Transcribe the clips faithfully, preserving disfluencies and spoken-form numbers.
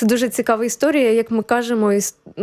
Це дуже цікава історія. Як ми кажемо,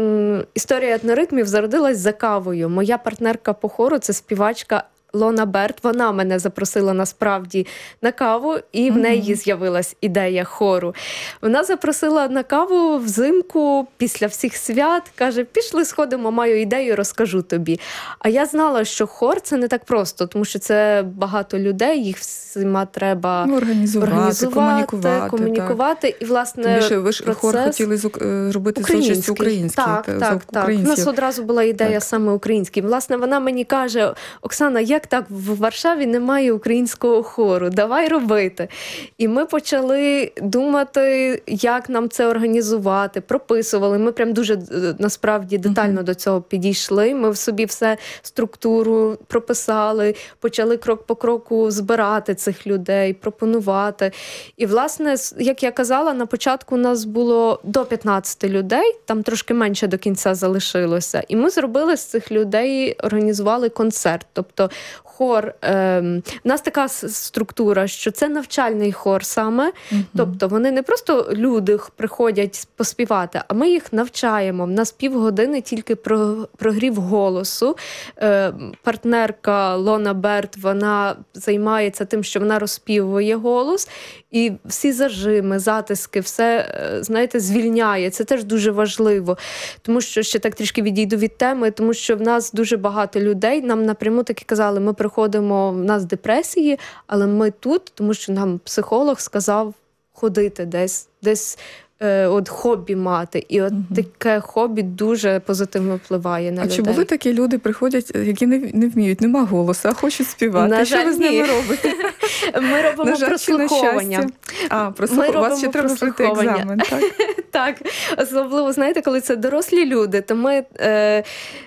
історія етноритмів зародилась за кавою. Моя партнерка по хору – це співачка Лона Берт. Вона мене запросила насправді на каву, і в mm-hmm. неї з'явилась ідея хору. Вона запросила на каву взимку після всіх свят. Каже, пішли сходимо, маю ідею, розкажу тобі. А я знала, що хор – це не так просто, тому що це багато людей, їх всіма треба ну, організувати, організувати, комунікувати. комунікувати. І, власне, Тим більше ви ж процес... хор хотіли робити з участю український. Так, так, так. так. У нас одразу була ідея так. саме український. Власне, вона мені каже, Оксана, як так в Варшаві немає українського хору? Давай робити. І ми почали думати, як нам це організувати, прописували. Ми прям дуже, насправді, детально mm-hmm. до цього підійшли. Ми в собі все структуру прописали, почали крок по кроку збирати цих людей, пропонувати. І, власне, як я казала, на початку у нас було до п'ятнадцяти людей, там трошки менше до кінця залишилося. І ми зробили з цих людей, організували концерт. Тобто хор, е, в нас така структура, що це навчальний хор саме. Mm-hmm. Тобто вони не просто люди приходять поспівати, а ми їх навчаємо. В нас півгодини тільки про, прогрів голосу. Е, партнерка Лона Берт, вона займається тим, що вона розпівує голос. І всі зажими, затиски, все, знаєте, звільняє. Це теж дуже важливо. Тому що, ще так трішки відійду від теми, тому що в нас дуже багато людей, нам напряму таки казали, ми приходимо, в нас депресії, але ми тут, тому що нам психолог сказав ходити десь, десь е, от хобі мати. І от угу. таке хобі дуже позитивно впливає на а людей. А чи були такі люди, приходять, які не, не вміють, нема голосу, а хочуть співати? На що жаль, ви з ними робите? Ми робимо жаль, прослуховування. А, прослуховування. У вас ще треба пройти екзамен, так? Так. Особливо, знаєте, коли це дорослі люди, то ми... Е,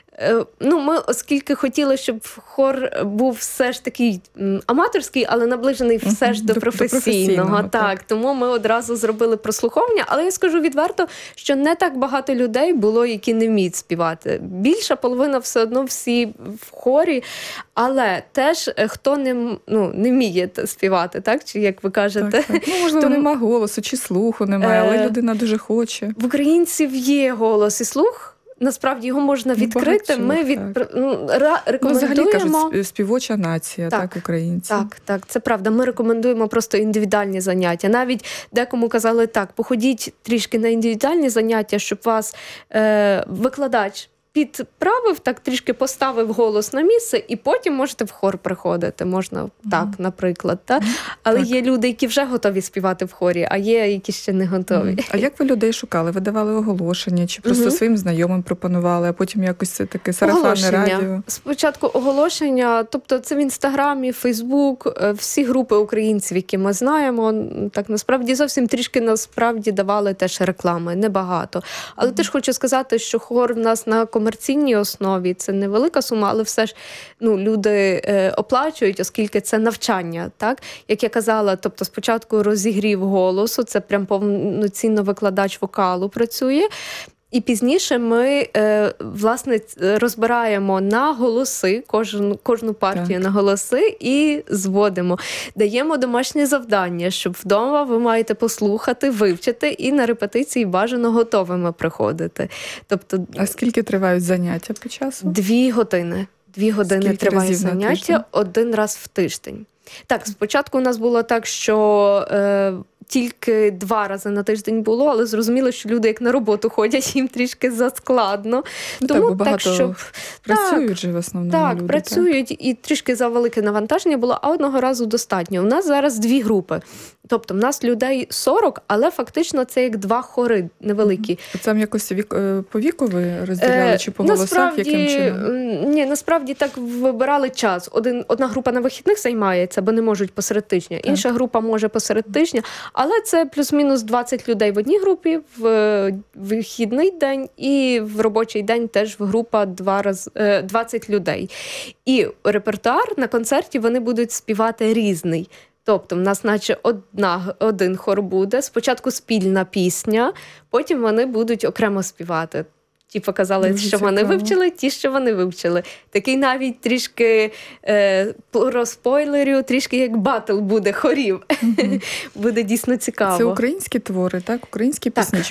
Ну, ми, оскільки хотіли, щоб хор був все ж такий аматорський, але наближений все ж до, до професійного. До професійного так. так, тому ми одразу зробили прослуховування. Але я скажу відверто, що не так багато людей було, які не вміють співати. Більша половина все одно всі в хорі, але теж хто не, ну, не вміє співати, так? Чи як ви кажете? Так, так. Ну, можливо, тому... немає голосу, чи слуху немає, але людина дуже хоче. В українців є голос і слух. Насправді його можна відкрити. Багатьох, ми від... ну, рекомендуємо... Ну, взагалі кажуть, співоча нація, так, так, українці. Так, так, це правда. Ми рекомендуємо просто індивідуальні заняття. Навіть декому казали так, походіть трішки на індивідуальні заняття, щоб вас е, викладач підправив, так трішки поставив голос на місце, і потім можете в хор приходити. Можна mm-hmm. так, наприклад. Та? Але так. є люди, які вже готові співати в хорі, а є, які ще не готові. Mm-hmm. А як ви людей шукали? Ви давали оголошення? Чи просто mm-hmm. своїм знайомим пропонували, а потім якось це таке сарафанне радіо? Спочатку оголошення, тобто це в Інстаграмі, Фейсбук, всі групи українців, які ми знаємо, так насправді зовсім трішки насправді давали теж реклами, небагато. Але mm-hmm. теж хочу сказати, що хор в нас на комерційній основі, це невелика сума, але все ж ну, люди е, оплачують, оскільки це навчання. Так? Як я казала, тобто спочатку розігрів голосу, це прям повноцінно викладач вокалу працює. І пізніше ми, е, власне, розбираємо на голоси, кожну, кожну партію так. на голоси і зводимо. Даємо домашнє завдання, щоб вдома ви маєте послухати, вивчити і на репетиції бажано готовими приходити. Тобто, а скільки тривають заняття по часу? Дві години. Дві години скільки триває заняття, один раз в тиждень. Так, спочатку у нас було так, що... Е, тільки два рази на тиждень було, але зрозуміло, що люди як на роботу ходять, їм трішки заскладно. Ну, Тому так, багато так, щоб... працюють так, же в основному так, люди. працюють, так, і трішки завелике навантаження було, а одного разу достатньо. У нас зараз дві групи. Тобто в нас людей сорок, але фактично це як два хори невеликі. Там якось вік... по віку ви розділяли, чи по голосах, яким чином? Ні, насправді так вибирали час. Один, одна група на вихідних займається, бо не можуть посеред тижня. Так. Інша група може посеред тижня. Але це плюс-мінус двадцять людей в одній групі, в вихідний день і в робочий день теж в група два раз, двадцять людей. І репертуар на концерті вони будуть співати різний. Тобто в нас наче одна, один хор буде, спочатку спільна пісня, потім вони будуть окремо співати. Ті показали, дуже що цікаво. Вони вивчили, ті, що вони вивчили. Такий навіть трішки е, розпойлерю, трішки як батл буде хорів. Угу. Буде дійсно цікаво. Це українські твори, так? Українські пісні? Так.